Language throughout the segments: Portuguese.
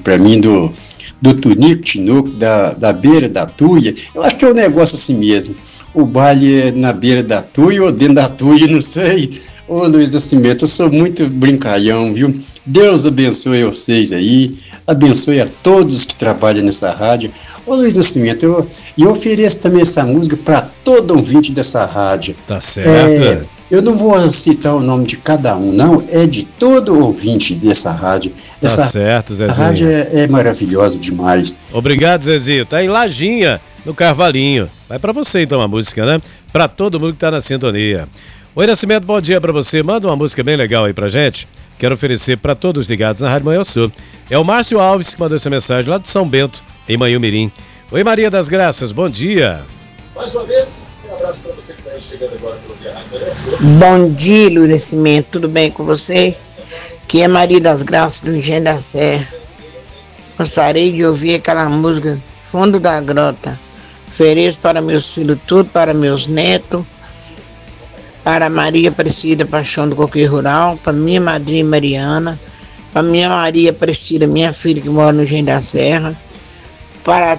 para mim do Tunico Tinoco, da beira da Tuia. Eu acho que é um negócio assim mesmo. O baile é na beira da Tuia ou dentro da Tuia, não sei. Ô Luiz Nascimento, eu sou muito brincalhão, viu? Deus abençoe vocês aí, abençoe a todos que trabalham nessa rádio. Ô Luiz Nascimento, eu ofereço também essa música para todo ouvinte dessa rádio. Tá certo. Eu não vou citar o nome de cada um, não, é de todo ouvinte dessa rádio. Tá certo, Zezinho. A rádio é maravilhosa demais. Obrigado, Zezinho. Tá em Lajinha, no Carvalhinho. Vai pra você então a música, né? Pra todo mundo que tá na sintonia. Oi, Nascimento, bom dia pra você. Manda uma música bem legal aí pra gente. Quero oferecer pra todos ligados na Rádio Manhã Sul. É o Márcio Alves que mandou essa mensagem lá de São Bento, em Manhumirim. Oi, Maria das Graças, bom dia. Mais uma vez, um abraço para você que está aí chegando agora pelo Rádio. Bom dia, Luiz Nascimento, tudo bem com você? Aqui é Maria das Graças do Engenho da Serra. Gostaria de ouvir aquela música Fundo da Grota. Ofereço para meus filhos tudo, para meus netos, para Maria Aparecida Paixão do Coqueiro Rural, para minha madrinha Mariana, para minha Maria Aparecida, minha filha que mora no Engenho da Serra, para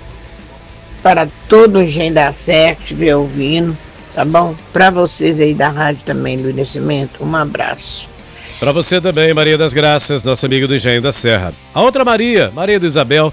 todo o Engenho da Serra que estiver ouvindo, tá bom? Para vocês aí da rádio também, Luiz Nascimento, um abraço. Para você também, Maria das Graças, nossa amiga do Engenho da Serra. A outra Maria Isabel,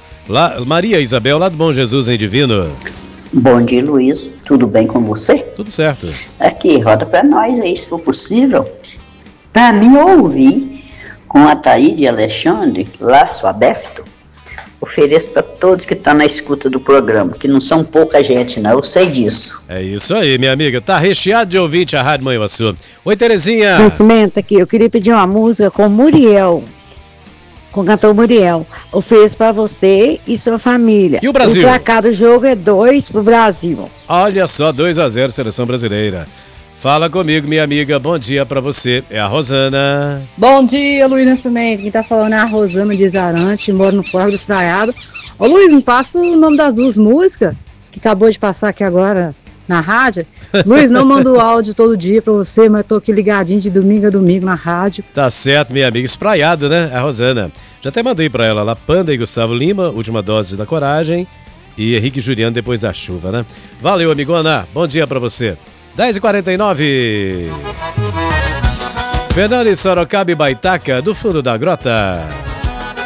lá do Bom Jesus em Divino. Bom dia, Luiz. Tudo bem com você? Tudo certo. Aqui, roda para nós aí, se for possível. Para mim ouvir com a Taíde Alexandre, Laço Aberto, ofereço para todos que estão na escuta do programa, que não são pouca gente, não, eu sei disso. É isso aí, minha amiga. Tá recheado de ouvinte a Rádio Manhã Sul. Oi, Terezinha. Nascimento aqui, eu queria pedir uma música com Muriel. Com o cantor Muriel. Ofereço para você e sua família. E o Brasil? O placar do jogo é 2 pro Brasil. Olha só, 2-0, seleção brasileira. Fala comigo, minha amiga. Bom dia pra você. É a Rosana. Bom dia, Luiz Nascimento. Quem tá falando é a Rosana de Zarante, mora no Forro do Espraiado. Ô Luiz, me passa o nome das duas músicas que acabou de passar aqui agora na rádio. Luiz, não mando áudio todo dia pra você, mas tô aqui ligadinho de domingo a domingo na rádio. Tá certo, minha amiga. Espraiado, né? A Rosana. Já até mandei pra ela lá, Panda e Gustavo Lima, última dose da coragem. E Henrique Juliano depois da chuva, né? Valeu, amigona. Bom dia pra você. 10h49. Fernando e Sorocaba e Baitaca, do fundo da grota.